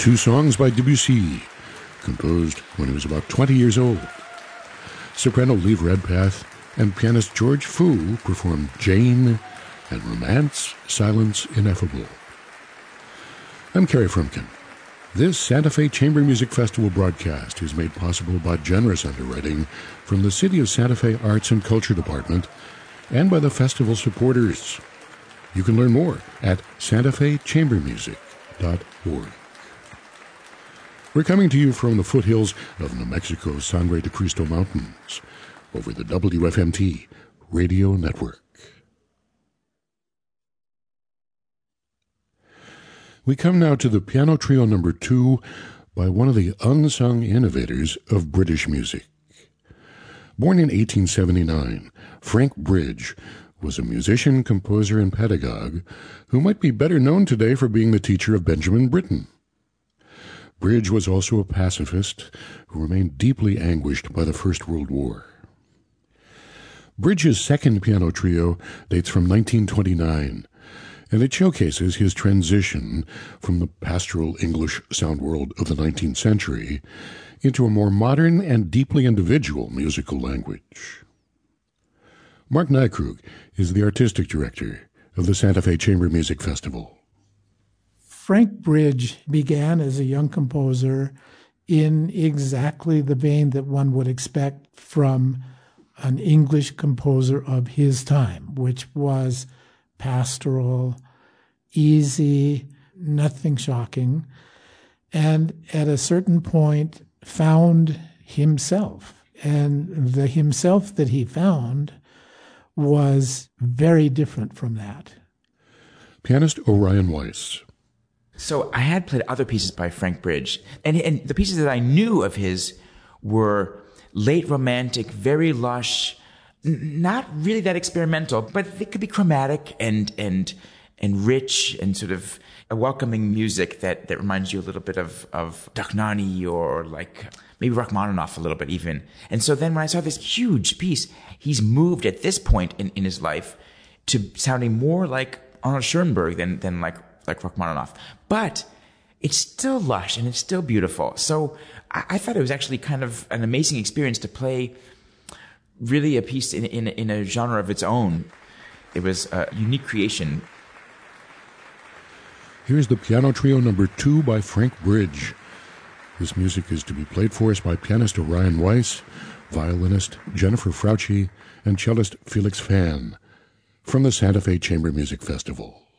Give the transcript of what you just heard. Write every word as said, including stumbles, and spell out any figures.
two songs by Debussy, composed when he was about twenty years old. Soprano Liv Redpath and pianist George Foo performed Jane and Romance, Silence Ineffable. I'm Kerry Frumkin. This Santa Fe Chamber Music Festival broadcast is made possible by generous underwriting from the City of Santa Fe Arts and Culture Department and by the festival supporters. You can learn more at santa fe chamber music dot org. We're coming to you from the foothills of New Mexico's Sangre de Cristo Mountains over the W F M T radio network. We come now to the piano trio number two by one of the unsung innovators of British music. Born in eighteen seventy-nine, Frank Bridge was a musician, composer, and pedagogue who might be better known today for being the teacher of Benjamin Britten. Bridge was also a pacifist who remained deeply anguished by the First World War. Bridge's second piano trio dates from nineteen twenty-nine, and it showcases his transition from the pastoral English sound world of the nineteenth century into a more modern and deeply individual musical language. Mark Nykrug is the artistic director of the Santa Fe Chamber Music Festival. Frank Bridge began as a young composer in exactly the vein that one would expect from an English composer of his time, which was pastoral, easy, nothing shocking, and at a certain point found himself. And the himself that he found was very different from that. Pianist Orion Weiss. So I had played other pieces by Frank Bridge, and, and the pieces that I knew of his were late romantic, very lush, n- not really that experimental, but they could be chromatic and and and rich and sort of a welcoming music that, that reminds you a little bit of, of Dachnani or like maybe Rachmaninoff a little bit even. And so then when I saw this huge piece, he's moved at this point in, in his life to sounding more like Arnold Schoenberg than, than like, like Rachmaninoff. But it's still lush and it's still beautiful. So I, I thought it was actually kind of an amazing experience to play really a piece in, in, in a genre of its own. It was a unique creation. Here's the piano trio number two by Frank Bridge. This music is to be played for us by pianist Orion Weiss, violinist Jennifer Frauchi, and cellist Felix Fan from the Santa Fe Chamber Music Festival.